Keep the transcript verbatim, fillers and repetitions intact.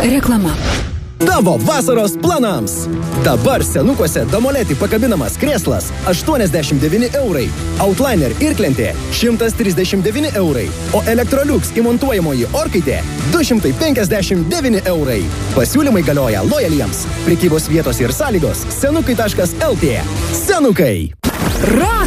Reklama. Tavo vasaros planams. Dabar senukuose Damoletį pakabinamas krėslas aštuoniasdešimt devyni eurai, Outliner irklentė šimtas trisdešimt devyni eurai, o Electrolux įmontuojamoji orkaitė du šimtai penkiasdešimt devyni eurai. Pasiūlymai galioja lojaliems. Prekybos vietos ir sąlygos senukai taškas lt. Senukai. Ra!